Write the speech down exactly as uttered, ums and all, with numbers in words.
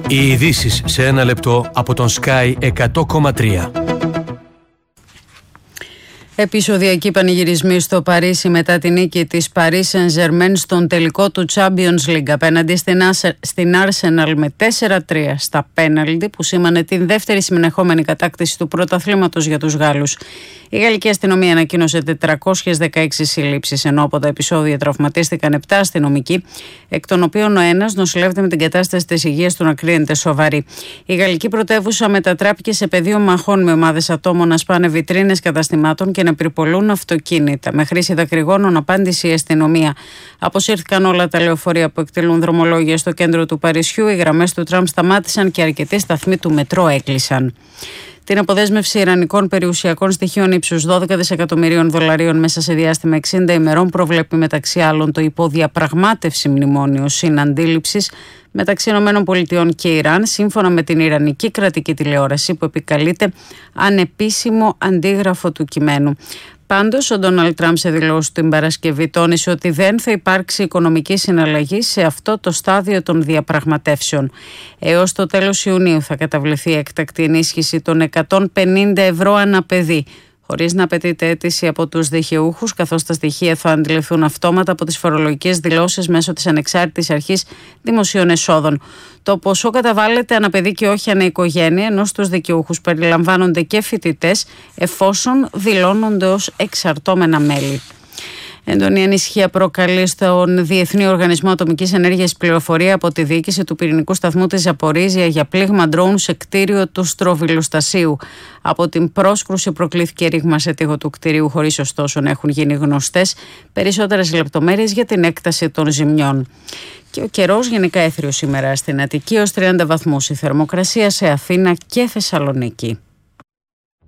Οι ειδήσεις σε ένα λεπτό από τον Sky εκατό κόμμα τρία. Επεισοδιακοί πανηγυρισμοί στο Παρίσι μετά την νίκη της Paris Saint-Germain στον τελικό του Champions League απέναντι στην Arsenal με τέσσερα τρία στα πέναλτι, που σήμανε την δεύτερη συμμενεχόμενη κατάκτηση του πρωταθλήματος για τους Γάλλους. Η γαλλική αστυνομία ανακοίνωσε τετρακόσιες δεκαέξι συλλήψεις, ενώ από τα επεισόδια τραυματίστηκαν επτά αστυνομικοί, εκ των οποίων ο ένας νοσηλεύεται με την κατάσταση της υγείας του να κρίνεται σοβαρή. Η γαλλική πρωτεύουσα μετατράπηκε σε πεδίο μαχών, με ομάδες ατόμων να σπάνε βιτρίνες καταστημάτων και να πυρπολούν αυτοκίνητα. Με χρήση δακρυγόνων απάντησε η αστυνομία. Αποσύρθηκαν όλα τα λεωφορεία που εκτελούν δρομολόγια στο κέντρο του Παρισιού. Οι γραμμές του τραμ σταμάτησαν και αρκετοί σταθμοί του μετρό έκλεισαν. Την αποδέσμευση ιρανικών περιουσιακών στοιχείων ύψους δώδεκα δισεκατομμυρίων δολαρίων μέσα σε διάστημα εξήντα ημερών προβλέπει μεταξύ άλλων το υποδιαπραγμάτευση μνημόνιο συναντήληψης μεταξύ ΗΠΑ και Ιράν, σύμφωνα με την Ιρανική κρατική τηλεόραση, που επικαλείται ανεπίσημο αντίγραφο του κειμένου. Πάντως, ο Ντόναλντ Τραμπ σε δηλώσεις την Παρασκευή τόνισε ότι δεν θα υπάρξει οικονομική συναλλαγή σε αυτό το στάδιο των διαπραγματεύσεων. Έως το τέλος Ιουνίου θα καταβληθεί έκτακτη ενίσχυση των εκατόν πενήντα ευρώ ανά παιδί, χωρίς να απαιτείται αίτηση από τους δικαιούχους, καθώς τα στοιχεία θα αντιληφθούν αυτόματα από τις φορολογικές δηλώσεις μέσω της Ανεξάρτητης Αρχής Δημοσίων Εσόδων. Το ποσό καταβάλλεται ανά παιδί και όχι ανά οικογένεια, ενώ στους δικαιούχους περιλαμβάνονται και φοιτητές, εφόσον δηλώνονται ως εξαρτώμενα μέλη. Έντονη ανησυχία προκαλεί στον Διεθνή Οργανισμό Ατομικής Ενέργειας πληροφορία από τη διοίκηση του πυρηνικού σταθμού της Ζαπορίζια για πλήγμα ντρόουν σε κτίριο του στροβιλοστασίου. Από την πρόσκρουση προκλήθηκε ρήγμα σε τοίχο του κτιρίου, χωρίς ωστόσο να έχουν γίνει γνωστές περισσότερες λεπτομέρειες για την έκταση των ζημιών. Και ο καιρός γενικά έθριος σήμερα στην Αττική, ως τριάντα βαθμούς η θερμοκρασία σε Αθήνα και Θεσσαλονίκη.